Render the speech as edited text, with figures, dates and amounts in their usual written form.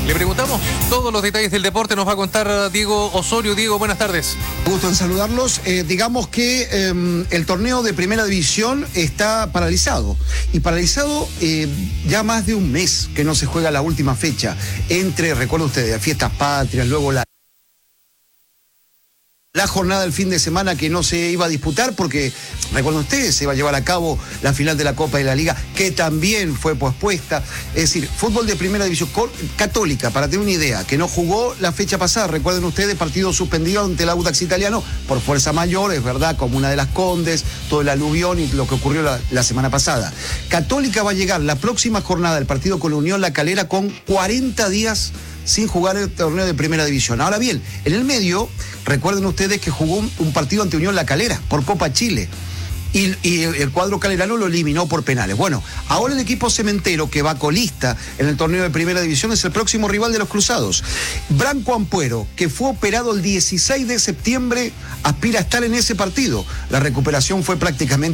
Le preguntamos todos los detalles del deporte, nos va a contar Diego Osorio. Diego, buenas tardes. Gusto en saludarlos. Digamos que el torneo de Primera División está paralizado. Y paralizado ya más de un mes que no se juega la última fecha. Recuerden ustedes, fiestas patrias, luego la jornada del fin de semana que no se iba a disputar porque, recuerden ustedes, se iba a llevar a cabo la final de la Copa de la Liga, que también fue pospuesta. Es decir, fútbol de Primera División. Católica, para tener una idea, que no jugó la fecha pasada, recuerden ustedes, partido suspendido ante el Audax Italiano por fuerza mayor, es verdad, como una de las Condes, todo el aluvión y lo que ocurrió la semana pasada. Católica va a llegar la próxima jornada del partido con la Unión La Calera con 40 días sin jugar el torneo de Primera División. Ahora bien, en el medio, recuerden ustedes que jugó un partido ante Unión La Calera por Copa Chile. Y el cuadro calerano lo eliminó por penales. Bueno, ahora el equipo cementero que va colista en el torneo de Primera División es el próximo rival de los Cruzados. Branco Ampuero, que fue operado el 16 de septiembre, aspira a estar en ese partido. La recuperación fue prácticamente